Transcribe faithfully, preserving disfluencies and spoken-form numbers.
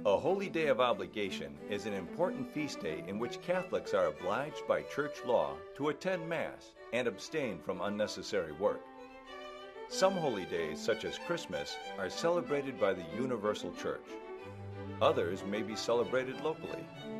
A holy day of obligation is an important feast day in which Catholics are obliged by church law to attend Mass and abstain from unnecessary work. Some holy days, such as Christmas, are celebrated by the universal church. Others may be celebrated locally.